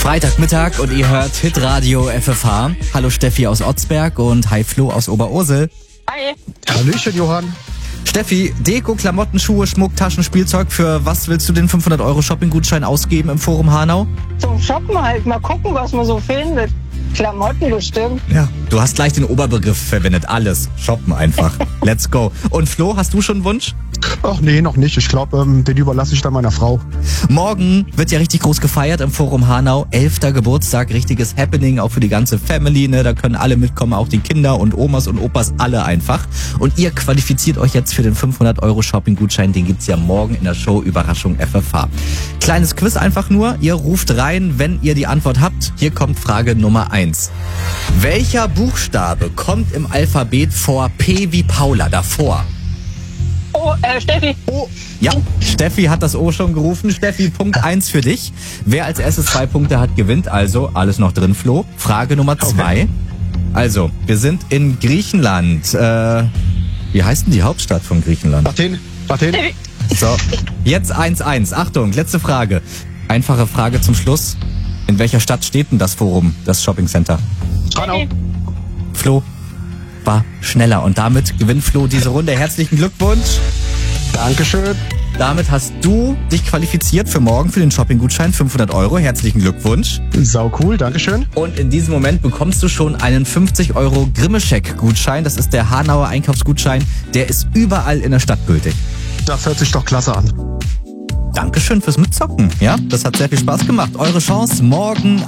Freitagmittag und ihr hört Hitradio FFH. Hallo Steffi aus Otzberg und hi Flo aus Oberursel. Hi. Hallöchen, Johann. Steffi, Deko, Klamotten, Schuhe, Schmuck, Taschen, Spielzeug. Für was willst du den 500 € Shopping-Gutschein ausgeben im Forum Hanau? Zum Shoppen halt. Mal gucken, was man so findet. Klamotten bestimmt. Ja, du hast gleich den Oberbegriff verwendet. Alles. Shoppen einfach. Let's go. Und Flo, hast du schon einen Wunsch? Ach nee, noch nicht. Ich glaube, den überlasse ich dann meiner Frau. Morgen wird ja richtig groß gefeiert im Forum Hanau. 11. Geburtstag, richtiges Happening, auch für die ganze Family. Ne? Da können alle mitkommen, auch die Kinder und Omas und Opas, alle einfach. Und ihr qualifiziert euch jetzt für den 500 € Shopping-Gutschein. Den gibt's ja morgen in der Show Überraschung FFH. Kleines Quiz einfach nur. Ihr ruft rein, wenn ihr die Antwort habt. Hier kommt Frage Nummer 1. Welcher Buchstabe kommt im Alphabet vor P wie Paula davor? Oh, Steffi. Oh. Ja, Steffi hat das O schon gerufen. Steffi, Punkt 1 für dich. Wer als erstes 2 Punkte hat, gewinnt. Also alles noch drin, Flo. Frage Nummer 2. Okay. Also, wir sind in Griechenland. Wie heißt denn die Hauptstadt von Griechenland? Athen. So, jetzt 1-1. Achtung, letzte Frage. Einfache Frage zum Schluss. In welcher Stadt steht denn das Forum, das Shoppingcenter? Hanau. Flo war schneller und damit gewinnt Flo diese Runde. Herzlichen Glückwunsch. Dankeschön. Damit hast du dich qualifiziert für morgen für den Shopping-Gutschein 500 €. Herzlichen Glückwunsch. Sau cool, Dankeschön. Und in diesem Moment bekommst du schon einen 50 € Grimme-Scheck-Gutschein. Das ist der Hanauer Einkaufsgutschein. Der ist überall in der Stadt gültig. Das hört sich doch klasse an. Dankeschön fürs Mitzocken. Ja, das hat sehr viel Spaß gemacht. Eure Chance morgen